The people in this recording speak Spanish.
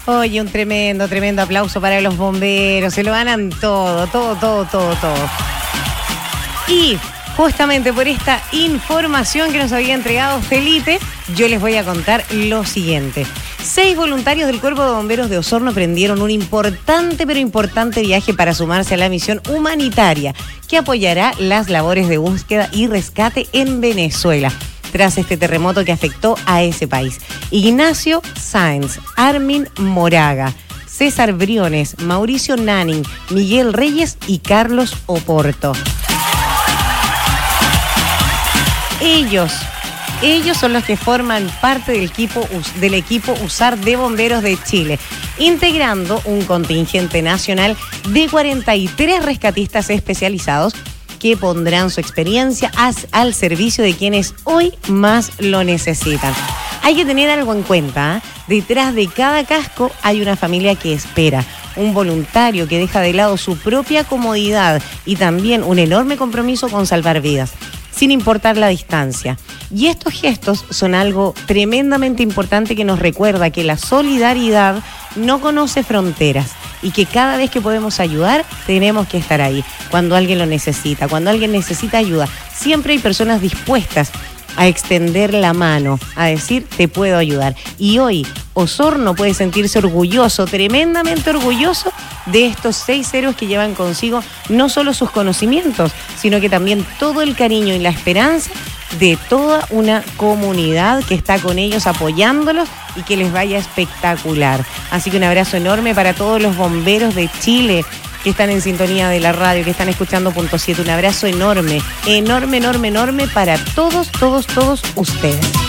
Oye, un tremendo aplauso para los bomberos. Se lo ganan todo. Y justamente por esta información que nos había entregado Felipe, yo les voy a contar lo siguiente. 6 voluntarios del Cuerpo de Bomberos de Osorno prendieron un importante viaje para sumarse a la misión humanitaria que apoyará las labores de búsqueda y rescate en Venezuela tras este terremoto que afectó a ese país. Ignacio Sáenz, Armin Moraga, César Briones, Mauricio Nanning, Miguel Reyes y Carlos Oporto. Ellos son los que forman parte del equipo USAR de Bomberos de Chile, integrando un contingente nacional de 43 rescatistas especializados que pondrán su experiencia al servicio de quienes hoy más lo necesitan. Hay que tener algo en cuenta, ¿eh? Detrás de cada casco hay una familia que espera, un voluntario que deja de lado su propia comodidad y también un enorme compromiso con salvar vidas, sin importar la distancia. Y estos gestos son algo tremendamente importante que nos recuerda que la solidaridad no conoce fronteras y que cada vez que podemos ayudar, tenemos que estar ahí. Cuando alguien lo necesita, cuando alguien necesita ayuda, siempre hay personas dispuestas a extender la mano, a decir, te puedo ayudar. Y hoy, Osorno puede sentirse orgulloso, tremendamente orgulloso, de estos 6 héroes que llevan consigo no solo sus conocimientos, sino que también todo el cariño y la esperanza de toda una comunidad que está con ellos apoyándolos y que les vaya espectacular. Así que un abrazo enorme para todos los bomberos de Chile que están en sintonía de la radio, que están escuchando Punto 7. Un abrazo enorme para todos ustedes.